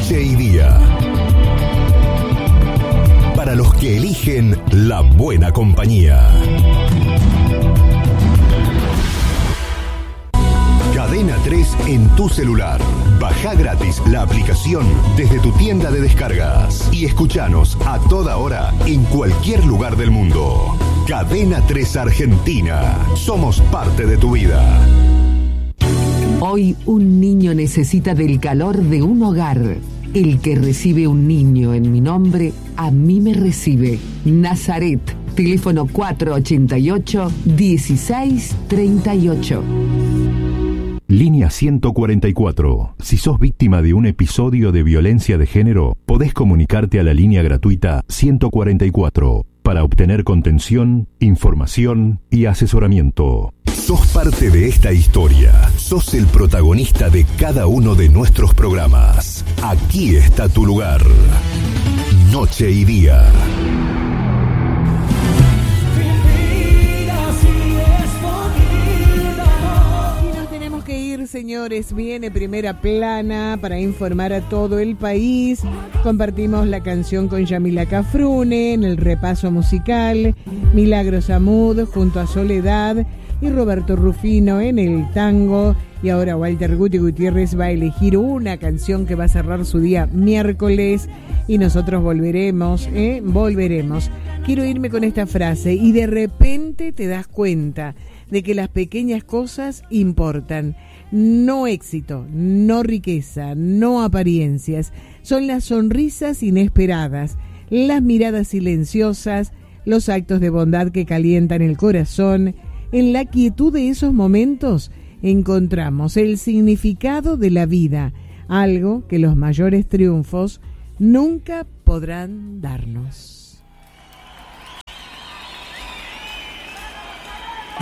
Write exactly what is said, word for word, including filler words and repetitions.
Noche y día. Para los que eligen la buena compañía. Cadena tres en tu celular. Baja gratis la aplicación desde tu tienda de descargas y escuchanos a toda hora en cualquier lugar del mundo. Cadena tres Argentina. Somos parte de tu vida. Hoy un niño necesita del calor de un hogar. El que recibe un niño en mi nombre, a mí me recibe. Nazaret, teléfono cuatro ochenta y ocho, dieciséis treinta y ocho. Línea ciento cuarenta y cuatro. Si sos víctima de un episodio de violencia de género, podés comunicarte a la línea gratuita ciento cuarenta y cuatro para obtener contención, información y asesoramiento. Sos parte de esta historia. Sos el protagonista de cada uno de nuestros programas. Aquí está tu lugar. Noche y día. Señores, viene Primera Plana para informar a todo el país. Compartimos la canción con Yamila Cafrune en el repaso musical, Milagros Amud junto a Soledad y Roberto Rufino en el tango. Y ahora Walter Guti Gutiérrez va a elegir una canción que va a cerrar su día miércoles y nosotros volveremos, ¿eh? Volveremos. Quiero irme con esta frase: y de repente te das cuenta de que las pequeñas cosas importan. No éxito, no riqueza, no apariencias. Son las sonrisas inesperadas, las miradas silenciosas, los actos de bondad que calientan el corazón. En la quietud de esos momentos encontramos el significado de la vida, algo que los mayores triunfos nunca podrán darnos.